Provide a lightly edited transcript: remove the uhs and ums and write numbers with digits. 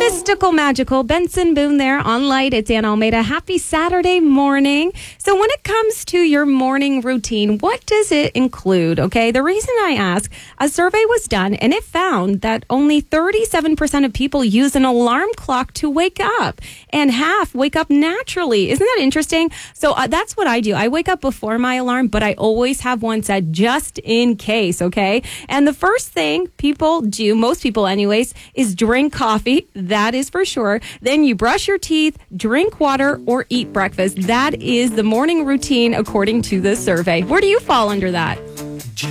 mystical, magical. Benson Boone there on Light. It's Ann Almeida. Happy Saturday morning. So when it comes to your morning routine, what does it include? Okay, the reason I ask, a survey was done and it found that only 37% of people use an alarm clock to wake up and half wake up naturally. Isn't that interesting? So that's what I do. I wake up before my alarm, but I always have one set just in case, okay? And the first thing people do, most people anyways, is drink coffee. That is for sure. Then you brush your teeth, drink water, or eat breakfast. That is the morning routine according to the survey. Where do you fall under that?